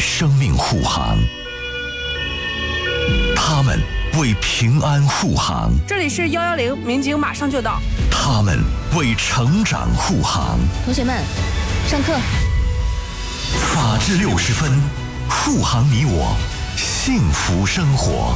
生命护航，他们为平安护航。 这里是110，民警马上就到。 他们为成长护航。 同学们，上课。 法治60分，护航你我，幸福生活。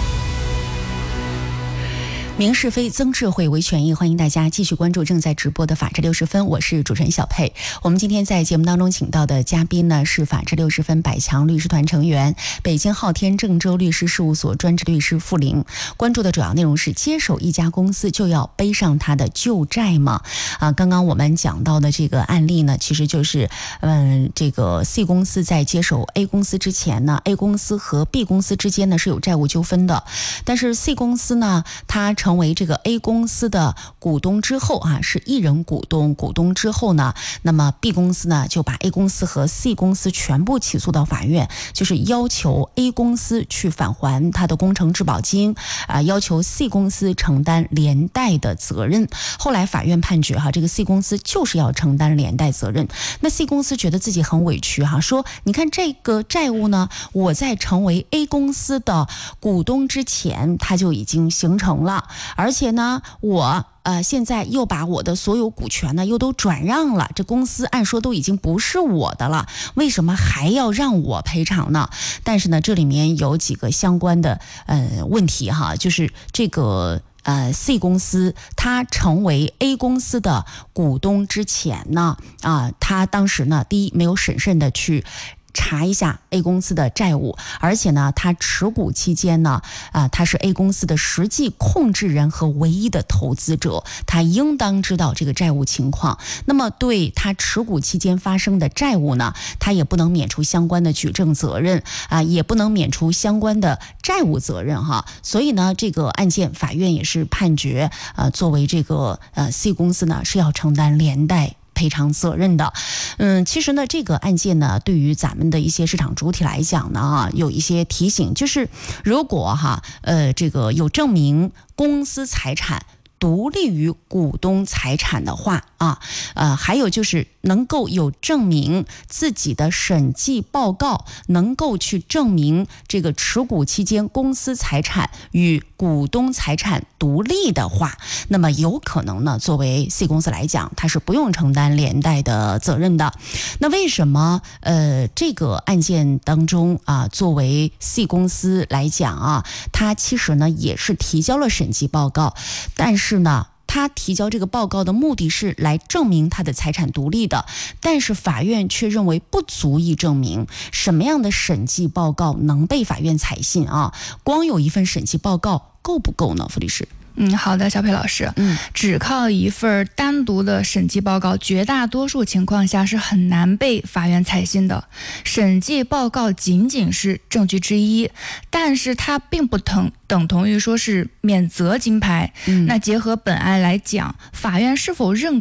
明是非，增智慧为权益。欢迎大家继续关注正在直播的法治60分，我是主持人小佩。我们今天在节目当中请到的嘉宾呢，是法治60分百强律师团成员、北京昊天郑州律师事务所专职律师傅林。关注的主要内容是：接手一家公司就要背上他的旧债吗？刚刚我们讲到的这个案例呢，其实就是这个 C 公司在接手 A 公司之前呢 ，A 公司和 B 公司之间呢是有债务纠纷的，但是 C 公司呢，它成为这个 A 公司的股东之后是一人股东之后呢，那么 B 公司呢就把 A 公司和 C 公司全部起诉到法院，就是要求 A 公司去返还他的工程质保金，要求 C 公司承担连带的责任。后来法院判决这个 C 公司就是要承担连带责任。那 C 公司觉得自己很委屈说你看这个债务呢，我在成为 A 公司的股东之前它就已经形成了，而且呢我现在又把我的所有股权呢又都转让了，这公司按说都已经不是我的了，为什么还要让我赔偿呢？但是呢这里面有几个相关的问题就是这个C 公司它成为 A 公司的股东之前呢他当时呢第一没有审慎的去查一下 A 公司的债务，而且呢他持股期间呢他是 A 公司的实际控制人和唯一的投资者，他应当知道这个债务情况。那么对他持股期间发生的债务呢，他也不能免除相关的举证责任也不能免除相关的债务责任所以呢这个案件法院也是判决作为这个C 公司呢是要承担连带赔偿责任的。其实呢这个案件呢对于咱们的一些市场主体来讲呢有一些提醒，就是如果这个有证明公司财产独立于股东财产的话还有就是能够有证明自己的审计报告能够去证明这个持股期间公司财产与股东财产独立的话，那么有可能呢作为 C 公司来讲它是不用承担连带的责任的。那为什么这个案件当中作为 C 公司来讲它其实呢也是提交了审计报告，但是呢他提交这个报告的目的是来证明他的财产独立的，但是法院却认为不足以证明。什么样的审计报告能被法院采信光有一份审计报告够不够呢？傅律师。 好的，小裴老师。只靠一份单独的审计报告，绝大多数情况下是很难被法院采信的。审计报告仅仅是证据之一，但是它并不等同于说是免责金牌。那结合本案来讲，法院是否认